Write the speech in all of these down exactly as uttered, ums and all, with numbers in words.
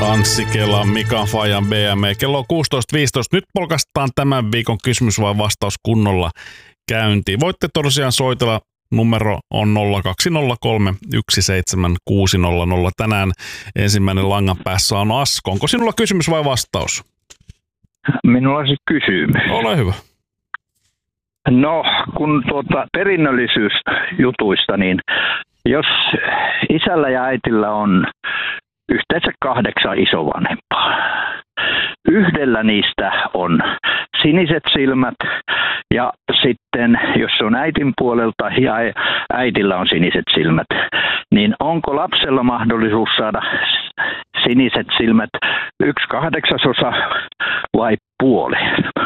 Tanssikela, Mika Fajan B M E. Kello on kuusitoista viisitoista. Nyt polkastaan tämän viikon kysymys vai vastaus kunnolla käyntiin. Voitte tosiaan soitella. Numero on nolla kaksi nolla kolme yksi seitsemän kuusi nolla nolla. Tänään ensimmäinen langan päässä on Asko. Onko sinulla kysymys vai vastaus? Minulla on siis kysymys. Ole hyvä. No, kun tuota perinnöllisyysjutuista, niin jos isällä ja äitillä on yhteensä kahdeksan isovanhempaa. Yhdellä niistä on siniset silmät ja sitten, jos se on äitin puolelta ja äitillä on siniset silmät, niin onko lapsella mahdollisuus saada siniset silmät yksi kahdeksasosa vai puoli?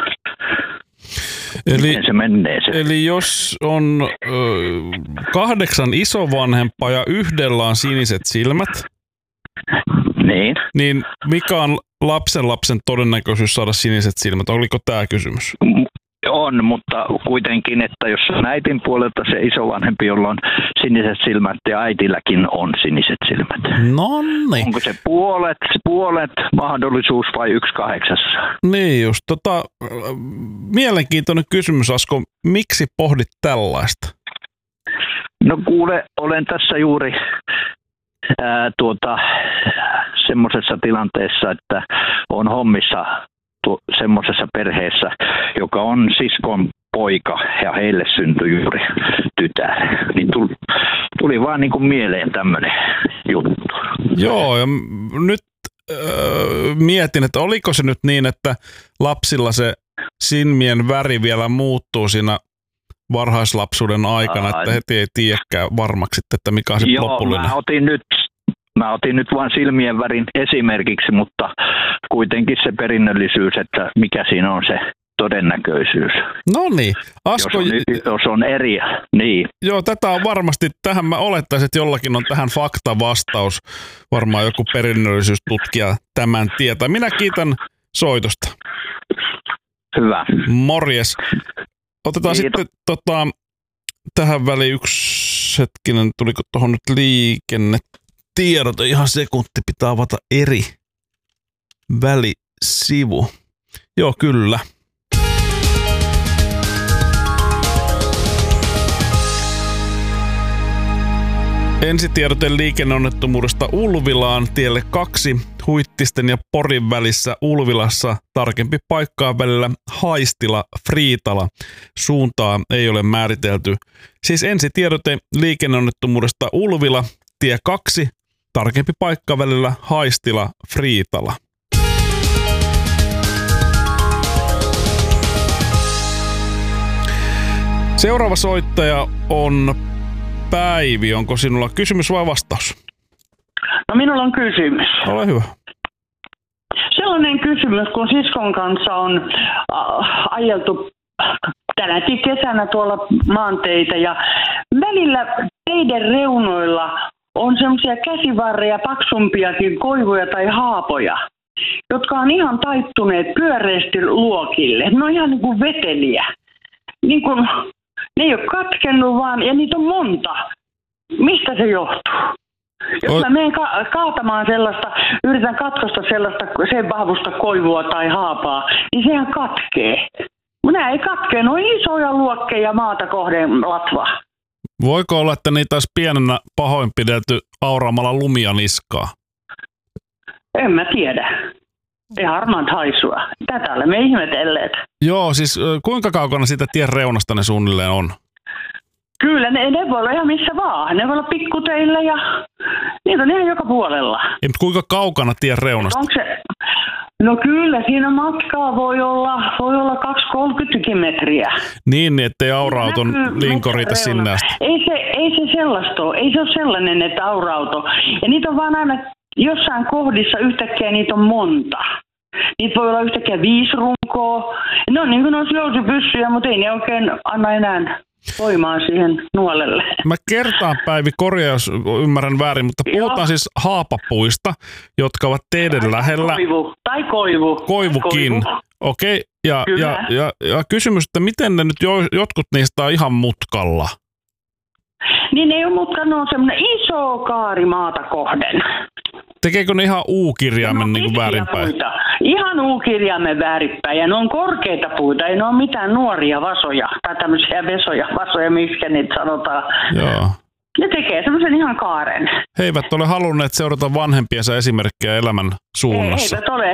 Eli, se menee se? eli jos on ö, kahdeksan isovanhempaa ja yhdellä on siniset silmät, niin, niin mikä on lapsen lapsen todennäköisyys saada siniset silmät? Oliko tämä kysymys? On, mutta kuitenkin, että jos on äitin puolelta se isovanhempi, jolla on siniset silmät ja äitilläkin on siniset silmät. Nonni. Onko se puolet, puolet mahdollisuus vai yksi kahdeksas? Niin just. Tota, mielenkiintoinen kysymys, Asko. Miksi pohdit tällaista? No kuule, olen tässä juuri ää, tuota, semmoisessa tilanteessa, että on hommissa semmoisessa perheessä, joka on siskon poika ja heille syntyi juuri tytär. Niin tuli, tuli vaan niin kuin mieleen tämmöinen juttu. Joo, ja nyt öö, mietin, että oliko se nyt niin, että lapsilla se silmien väri vielä muuttuu siinä varhaislapsuuden aikana, Aa, että heti ei tiedäkään varmaksi, että mikä on se joo, lopullinen. Mä otin nyt Mä otin nyt vain silmien värin esimerkiksi, mutta kuitenkin se perinnöllisyys, että mikä siinä on se todennäköisyys. No niin, Asko... Jos on, jos on eri, niin. Joo, tätä on varmasti, tähän mä olettaisin, että jollakin on tähän faktavastaus. Varmaan joku perinnöllisyystutkija tämän tietää. Minä kiitän soitosta. Hyvä. Morjes. Otetaan Kiitos. sitten tota, tähän väliin yksi hetkinen, tuliko tuohon nyt liikenne? Tiedot, ihan sekunti, pitää avata eri välisivu. Joo, kyllä. Ensitiedote liikenneonnettomuudesta Ulvilaan tielle kaksi Huittisten ja Porin välissä Ulvilassa. Tarkempi paikkaa välillä Haistila-Friitala. Suuntaa ei ole määritelty. Siis ensitiedote liikenneonnettomuudesta Ulvila, tie kaksi. Tarkempi paikka välillä Haistila-Friitala. Seuraava soittaja on Päivi. Onko sinulla kysymys vai vastaus? No minulla on kysymys. Ole hyvä. Sellainen kysymys, kun siskon kanssa on äh, ajeltu tänäkin kesänä tuolla maanteitä ja välillä teiden reunoilla on semmoisia käsivarreja, paksumpiakin koivuja tai haapoja, jotka on ihan taittuneet pyöreästi luokille. Ne on ihan niin kuin veteliä. Niin kuin, ne ei ole katkennut vaan, ja niitä on monta. Mistä se johtuu? Jos o- mä menen ka- kaatamaan sellaista, yritän katkosta sellaista sen vahvusta koivua tai haapaa, niin sehän katkee. Nämä ei katkee, ne on isoja luokkeja maata kohden latva. Voiko olla, että niitä olisi pienenä pahoinpidelty auraamalla lumia niskaa? En mä tiedä. Ei harmaan haisua. Tätä olemme ihmetelleet. Joo, siis kuinka kaukana siitä tien reunasta ne suunnilleen on? Kyllä, ne, ne voi olla ihan missä vaan. Ne voi olla pikkuteillä ja niitä on ihan joka puolella. Ei, mutta kuinka kaukana tien reunasta? Onko se... No kyllä, siinä matkaa voi olla, voi olla kaksikymmentä kolmekymmentä metriä. Niin, niin ettei aura-auton linko riitä sinne asti. Ei se, ei se sellaista ole. Ei se ole sellainen, että aura-auto. Ja niitä on vaan aina jossain kohdissa yhtäkkiä niitä on monta. Niitä voi olla yhtäkkiä viisi runkoa. Ne on niin kuin olisi jousipyssyjä, mutta ei ne oikein anna enää voimaa siihen nuolelle. Mä kertaan, Päivi, korjaa, jos ymmärrän väärin, mutta puhutaan Joo. siis haapapuista, jotka ovat teidän tai lähellä. Koivu. Tai koivu. Koivukin. Koivu. Okei, ja, ja, ja, ja kysymys, että miten ne nyt jo, jotkut niistä on ihan mutkalla? Niin ne ei ole mutkalla, ne on semmoinen iso kaari maata kohden. Tekeekö ne ihan U-kirjaimen niin väärinpäin? Puita. Ihan U-kirjaimen väärinpäin. Ja ne on korkeita puita, ei ne ole mitään nuoria vasoja tai tämmöisiä vesoja, vasoja, miksi niitä sanotaan. Joo. Ne tekee semmoisen ihan kaaren. He eivät ole halunneet seurata vanhempiensa esimerkkejä elämän suunnassa. He eivät ole.